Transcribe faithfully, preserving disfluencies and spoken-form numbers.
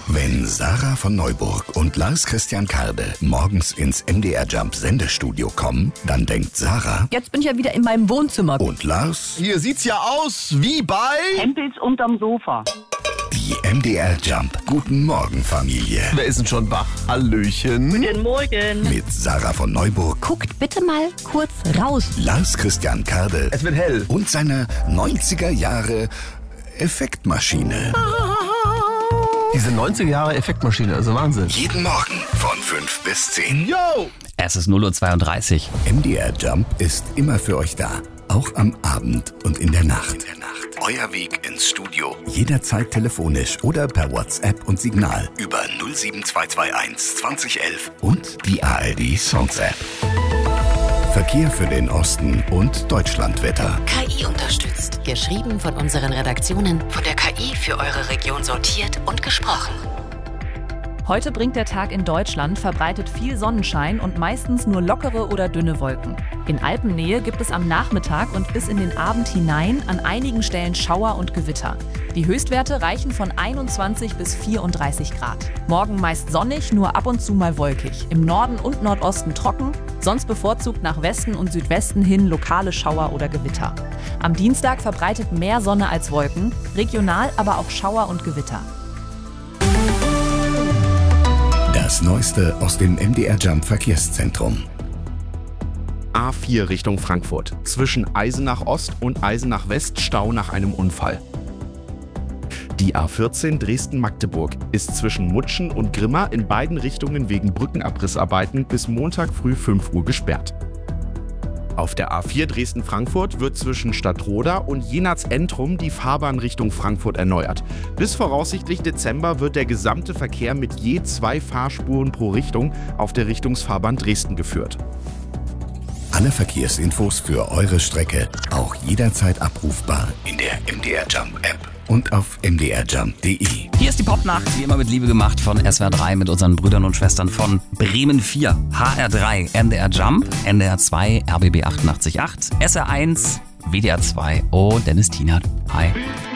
Wenn Sarah von Neuburg und Lars Christian Karde morgens ins M D R Jump Sendestudio kommen, dann denkt Sarah: Jetzt bin ich ja wieder in meinem Wohnzimmer. Und Lars: Hier sieht's ja aus wie bei Hempels unterm Sofa. Die M D R Jump Guten Morgen Familie. Wer ist denn schon wach? Hallöchen. Guten Morgen. Mit Sarah von Neuburg, Guckt bitte mal kurz raus. Lars Christian Karde Es wird hell. und seiner neunziger Jahre Effektmaschine. Diese neunziger Jahre Effektmaschine, also Wahnsinn. Jeden Morgen von fünf bis zehn. Yo! Es ist null Uhr zweiunddreißig. M D R Jump ist immer für euch da. Auch am Abend und in der Nacht. In der Nacht. Euer Weg ins Studio. Jederzeit telefonisch oder per WhatsApp und Signal über null sieben zwei zwei eins zwanzig elf und die A R D Songs App. Verkehr für den Osten und Deutschlandwetter. K I unterstützt. Geschrieben von unseren Redaktionen, von der K I für eure Region sortiert und gesprochen. Heute bringt der Tag in Deutschland verbreitet viel Sonnenschein und meistens nur lockere oder dünne Wolken. In Alpennähe gibt es am Nachmittag und bis in den Abend hinein an einigen Stellen Schauer und Gewitter. Die Höchstwerte reichen von einundzwanzig bis vierunddreißig Grad. Morgen meist sonnig, nur ab und zu mal wolkig. Im Norden und Nordosten trocken, sonst bevorzugt nach Westen und Südwesten hin lokale Schauer oder Gewitter. Am Dienstag verbreitet mehr Sonne als Wolken, regional aber auch Schauer und Gewitter. Das Neueste aus dem M D R Jump Verkehrszentrum. A vier Richtung Frankfurt. Zwischen Eisenach Ost und Eisenach West Stau nach einem Unfall. Die A vierzehn Dresden-Magdeburg ist zwischen Mutschen und Grimma in beiden Richtungen wegen Brückenabrissarbeiten bis Montag früh fünf Uhr gesperrt. Auf der A vier Dresden-Frankfurt wird zwischen Stadtroda und Jenatz-Entrum die Fahrbahn Richtung Frankfurt erneuert. Bis voraussichtlich Dezember wird der gesamte Verkehr mit je zwei Fahrspuren pro Richtung auf der Richtungsfahrbahn Dresden geführt. Alle Verkehrsinfos für eure Strecke auch jederzeit abrufbar in der M D R Jump App und auf m d r jump punkt d e. Hier ist die Popnacht, wie immer mit Liebe gemacht von S W R drei mit unseren Brüdern und Schwestern von Bremen vier, H R drei, M D R Jump, N D R zwei, R B B achtundachtzig Komma acht, S R eins, W D R zwei und Dennis Tienert. Hi.